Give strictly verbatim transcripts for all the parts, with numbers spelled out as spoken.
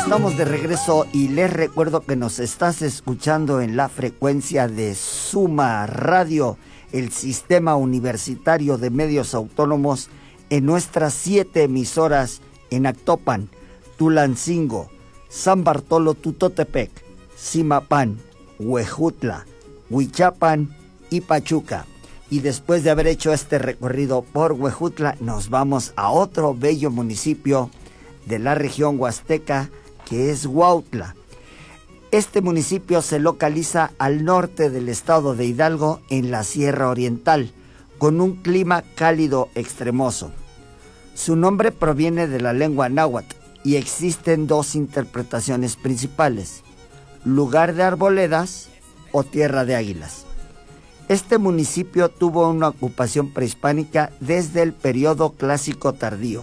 Estamos de regreso y les recuerdo que nos estás escuchando en la frecuencia de Suma Radio, el Sistema Universitario de Medios Autónomos, en nuestras siete emisoras en Actopan, Tulancingo, San Bartolo Tutotepec, Zimapán, Huejutla, Huichapan y Pachuca. Y después de haber hecho este recorrido por Huejutla, nos vamos a otro bello municipio de la región huasteca, que es Huautla. Este municipio se localiza al norte del estado de Hidalgo, en la Sierra Oriental, con un clima cálido extremoso. Su nombre proviene de la lengua náhuatl y existen dos interpretaciones principales: lugar de arboledas o tierra de águilas. Este municipio tuvo una ocupación prehispánica desde el periodo clásico tardío.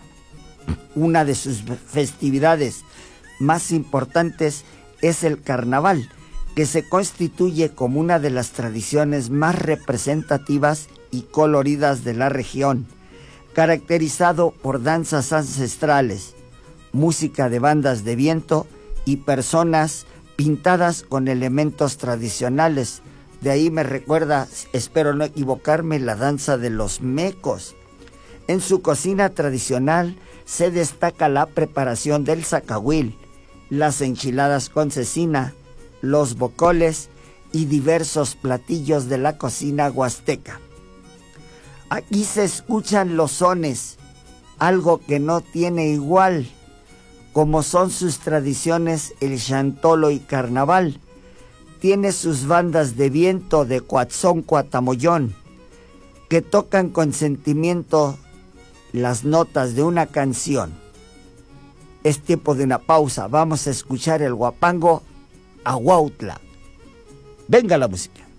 Una de sus festividades más importantes es el carnaval, que se constituye como una de las tradiciones más representativas y coloridas de la región, caracterizado por danzas ancestrales, música de bandas de viento y personas pintadas con elementos tradicionales. De ahí me recuerda, espero no equivocarme, la danza de los mecos. En su cocina tradicional se destaca la preparación del zacahuil, las enchiladas con cecina, los bocoles y diversos platillos de la cocina huasteca. Aquí se escuchan los sones, algo que no tiene igual, como son sus tradiciones el chantolo y carnaval. Tiene sus bandas de viento de Coatzón-Cuatamollón, que tocan con sentimiento las notas de una canción. Es tiempo de una pausa. Vamos a escuchar el huapango a Huautla. Venga la música.